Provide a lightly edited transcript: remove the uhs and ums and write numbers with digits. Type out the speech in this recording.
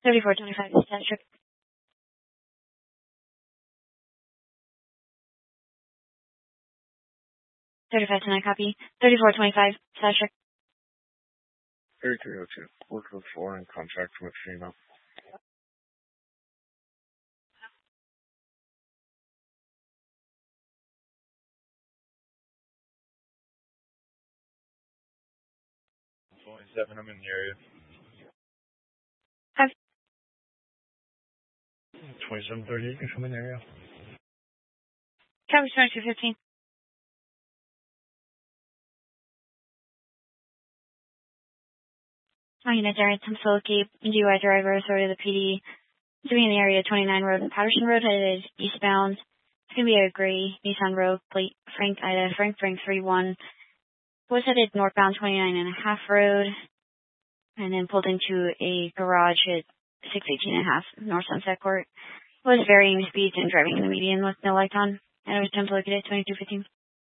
3425 status check. 3529 copy. 3425 status check. 3302. Work with 4 and contract with FEMA. Seven, I'm in the area. 2738, you come in the area. Copy 2215. Unit there, Temple Cape, DUI driver, authority of the PD. To be in the area, 29 Road and Patterson Road, headed eastbound. It's going to be a gray Nissan Rogue, plate Frank 31. Was headed northbound 29.5 Road, and then pulled into a garage at 618.5 North Sunset Court. Was varying speeds and driving in the median with no lights on. And it was time to look at it, 2215.